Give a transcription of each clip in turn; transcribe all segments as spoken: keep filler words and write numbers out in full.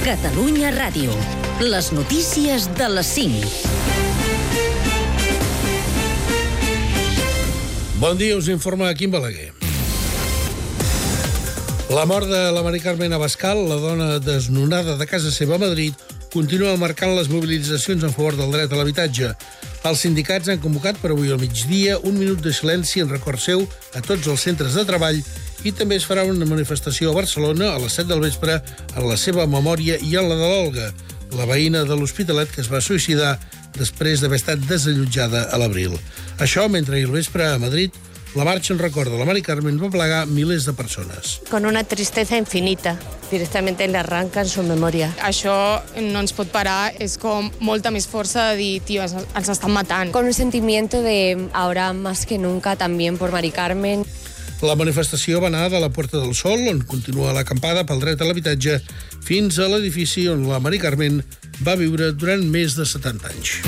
Catalunya Ràdio. Les notícies de les cinc. Bon dia, us informa Quim Balaguer. La mort de la Mari Carmen Abascal, la dona desnonada de casa seva a Madrid, continua marcant les mobilitzacions en favor del dret a l'habitatge. Els sindicats han convocat per avui al migdia un minut de silenci en record seu a tots els centres de treball i també es farà una manifestació a Barcelona a les set del vespre en la seva memòria i en la de l'Olga, la veïna de l'Hospitalet que es va suïcidar després d'haver estat desallotjada a l'abril. Això mentre ahir al vespre a Madrid la marxa en record de la Mari Carmen va plegar milers de persones. Con una tristeza infinita. Directamente le arrancan su memoria. Això no ens pot parar, és com molta més força de dir, tio, ens estan matant. Con un sentimiento de ahora más que nunca también por Mari Carmen. La manifestació va anar de la Puerta del Sol, on continua l'acampada pel dret a l'habitatge, fins a l'edifici on la Mari Carmen va viure durant més de setanta anys.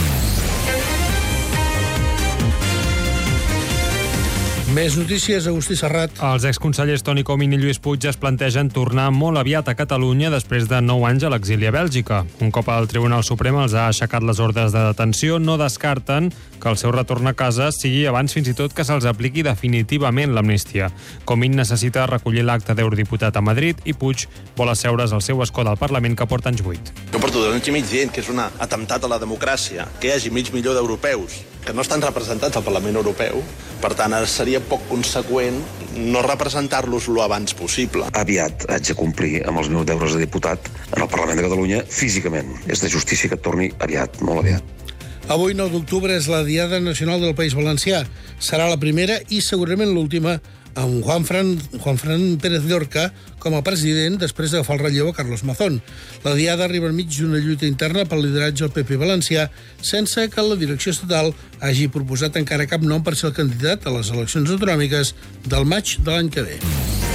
Més notícies, Agustí Serrat. Els exconsellers Toni Comín i Lluís Puig es plantegen tornar molt aviat a Catalunya després de nou anys a l'exili a Bèlgica. Un cop el Tribunal Suprem els ha aixecat les ordres de detenció, no descarten que el seu retorn a casa sigui abans fins i tot que se'ls apliqui definitivament l'amnistia. Comín necessita recollir l'acte d'eurodiputat a Madrid i Puig vol asseure's al seu escó del Parlament que porta anys buit. Jo porto dos anys i mig dient que és un atemptat a la democràcia, que hi hagi mig milió d'europeus que no estan representats al Parlament Europeu. Per tant, ara seria poc conseqüent no representar-los lo abans possible. Aviat haig de complir amb els meus deures de diputat en el Parlament de Catalunya físicament. És de justícia que et torni aviat, molt aviat. Avui, nou d'octubre, és la Diada Nacional del País Valencià. Serà la primera i segurament l'última amb Juan Fran, Juan Fran Pérez Llorca com a president després d'agafar el relleu a Carlos Mazón. La Diada arriba enmig d'una lluita interna pel lideratge del P P valencià sense que la direcció estatal hagi proposat encara cap nom per ser el candidat a les eleccions autonòmiques del maig de l'any que ve.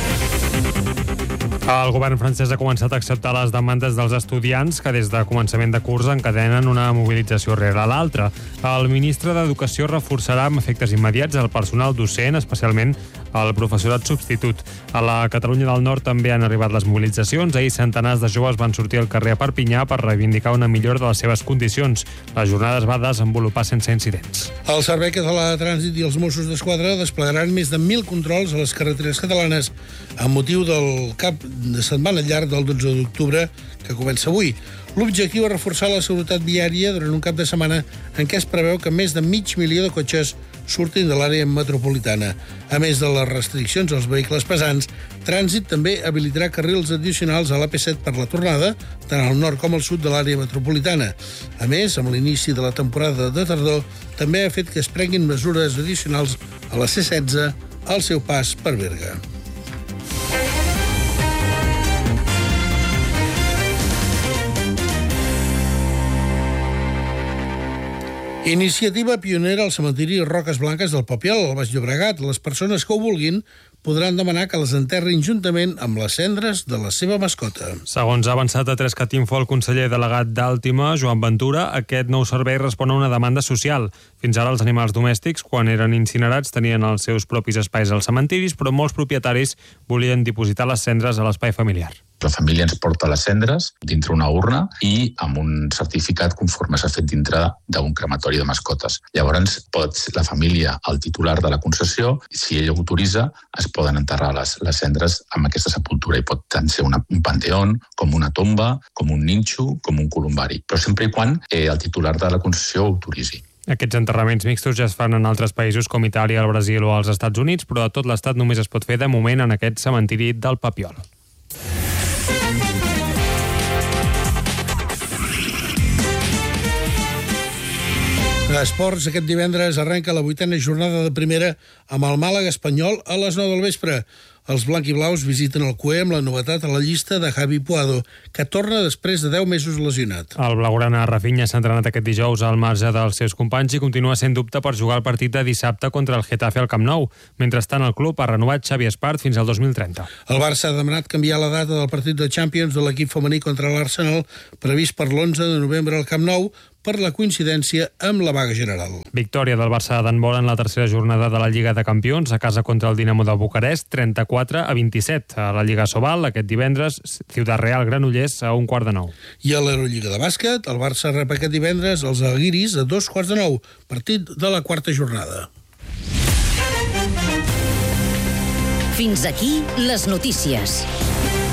El govern francès ha començat a acceptar les demandes dels estudiants que des de començament de curs encadenen una mobilització rere l'altra. El ministre d'Educació reforçarà amb efectes immediats el personal docent, especialment el professorat substitut. A la Catalunya del Nord també han arribat les mobilitzacions. Ahir centenars de joves van sortir al carrer a Perpinyà per reivindicar una millora de les seves condicions. La jornada es va desenvolupar sense incidents. El Servei Català de Trànsit i els Mossos d'Esquadra desplegaran més de mil controls a les carreteres catalanes amb motiu del cap de setmana llarg del dotze d'octubre que comença avui. L'objectiu és reforçar la seguretat viària durant un cap de setmana en què es preveu que més de mig milió de cotxes surtin de l'àrea metropolitana. A més de les restriccions als vehicles pesants, Trànsit també habilitarà carrils addicionals a l'A P set per la tornada, tant al nord com al sud de l'àrea metropolitana. A més, amb l'inici de la temporada de tardor, també ha fet que es prenguin mesures addicionals a la C setze al seu pas per Berga. Iniciativa pionera al cementiri Roques Blanques del Papiol, al Baix Llobregat. Les persones que ho vulguin podran demanar que les enterrin juntament amb les cendres de la seva mascota. Segons ha avançat a Tres Catinfo el conseller delegat d'Àltima, Joan Ventura, aquest nou servei respon a una demanda social. Fins ara els animals domèstics, quan eren incinerats, tenien els seus propis espais als cementiris, però molts propietaris volien dipositar les cendres a l'espai familiar. La família ens porta les cendres dintre una urna i amb un certificat conforme s'ha fet dintre d'un crematori de mascotes. Llavors, pot la família, el titular de la concessió, si ell ho autoritza, es poden enterrar les, les cendres amb aquesta sepultura i pot tant ser una, un panteón, com una tomba, com un ninxo, com un columbari, però sempre i quan eh, el titular de la concessió ho autoritzi. Aquests enterraments mixtos ja es fan en altres països com Itàlia, el Brasil o els Estats Units, però a tot l'estat només es pot fer de moment en aquest cementiri del Papiol. A esports, aquest divendres arrenca la vuitena jornada de primera amb el Màlaga Espanyol a les nou del vespre. Els blanquiblaus visiten el C U E amb la novetat a la llista de Javi Puado, que torna després de deu mesos lesionat. El blaugrana Rafinha s'ha entrenat aquest dijous al marge dels seus companys i continua sent dubte per jugar el partit de dissabte contra el Getafe al Camp Nou. Mentrestant, el club ha renovat Xavi Espart fins al dos mil trenta. El Barça ha demanat canviar la data del partit de Champions de l'equip femení contra l'Arsenal, previst per l'onze de novembre al Camp Nou, per la coincidència amb la vaga general. Victòria del Barça d'handbol en la tercera jornada de la Lliga de Campions a casa contra el Dinamo de Bucarest, trenta-quatre a vint-i-set. A la Lliga Sobal, aquest divendres, Ciutat Real Granollers a un quart de nou. I a l'Eurolliga de bàsquet, el Barça rep aquest divendres els Alguiris a dos quarts de nou, partit de la quarta jornada. Fins aquí les notícies.